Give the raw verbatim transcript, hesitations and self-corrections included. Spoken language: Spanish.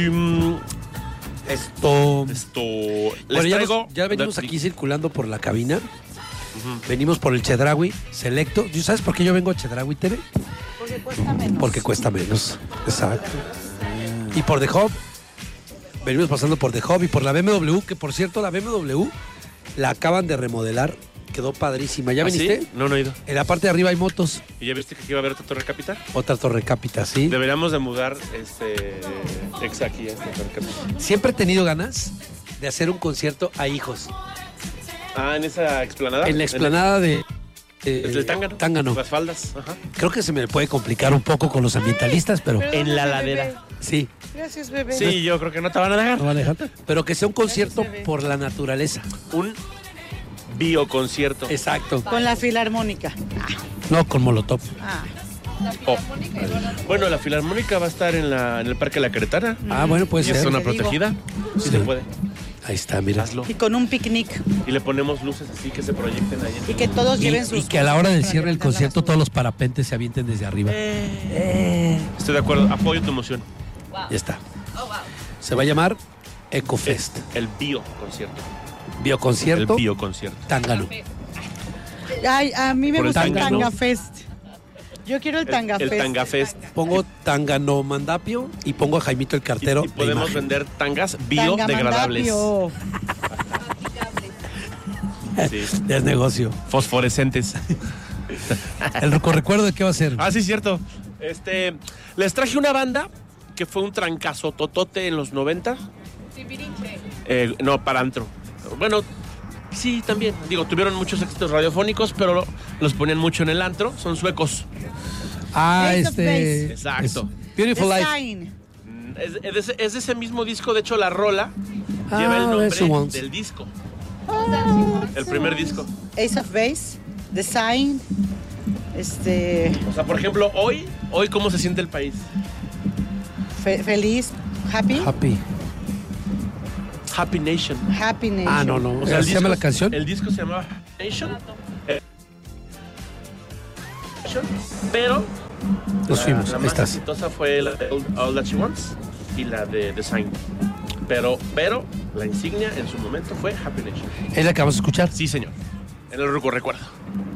Um, Esto. esto. Les Bueno, ya, traigo. nos- ya venimos aquí circulando por la cabina. Uh-huh. Venimos por el Chedraui Selecto. ¿Sabes por qué yo vengo a Chedraui, Tere? Porque cuesta menos. Porque cuesta menos. Exacto. Y por The Hub. Venimos pasando por The Hub y por la B M W, que por cierto, la B M W la acaban de remodelar. Quedó padrísima. ¿Ya ¿Ah, viniste? sí? No, no he ido. En la parte de arriba hay motos. ¿Y ya viste que aquí iba a haber otra torre capital? Otra torre cápita, sí. Deberíamos de mudar este ex aquí a esta torre capital. Siempre he tenido ganas de hacer un concierto a hijos. Ah, ¿en esa explanada? En la explanada de... Eh, ¿Es el Tángano? Tángano. Las faldas. Ajá. Creo que se me puede complicar un poco con los ambientalistas, pero... Ay, en la bebé. ladera. Sí. Gracias, bebé. Sí, yo creo que no te van a dejar. No van a dejar. Pero que sea un concierto Gracias, bebé. por la naturaleza. Un bioconcierto. Exacto. Con la filarmónica. No con Molotov. Ah. Oh. Bueno, la filarmónica va a estar en, la, en el Parque La Queretana. Ah, bueno, puede Y es ser. zona Te digo. protegida. Sí, Sí. se puede. Ahí está, mira. Hazlo. Y con un picnic. Y le ponemos luces así que se proyecten ahí. Y que todos Y, lleven y sus que a la hora del cosas cierre del para levantar la concierto basura. todos los parapentes se avienten desde arriba. Estoy de acuerdo. Apoyo tu emoción. Ya está. Se va a llamar EcoFest. El bioconcierto. Bioconcierto El bioconcierto. Tángano. Ay, a mí me Por el gusta el Tángano. Tanga Fest. Yo quiero el Tanga El Fest. Tanga Fest. Pongo Tángano Mandapio y pongo a Jaimito el Y, cartero. y de podemos imagen. vender tangas biodegradables. Tangamandapio. Sí. Ya es negocio. Fosforescentes. ¿El recuerdo de qué va a ser? Ah, sí, cierto. Este, les traje una banda que fue un trancazo totote en los noventa. Eh, no, para antro. Bueno, sí, también. Digo, tuvieron muchos éxitos radiofónicos, pero los ponían mucho en el antro. Son suecos. Ah, Ace of este. Base. Exacto. es Beautiful The Life. Sign. Es, es de ese, es de ese mismo disco, de hecho, la rola Ah, lleva el That's nombre Once. del disco. El primer disco. Ace of Base. The Sign. Este. O sea, por ejemplo, hoy, hoy ¿cómo se siente el país? fe- feliz. Happy. Happy. Happy Nation. Happy Nation. Ah, no, no. O sea, el ¿Se llama disco- la canción? El disco se llamaba Nation. Eh, Nation, Pero Nos la, fuimos. la Ahí más estás. exitosa fue la de All, All That She Wants y la de Design. Pero, pero la insignia en su momento fue Happy Nation. ¿Es la que vamos a escuchar? Sí, señor. En el ruco recuerdo.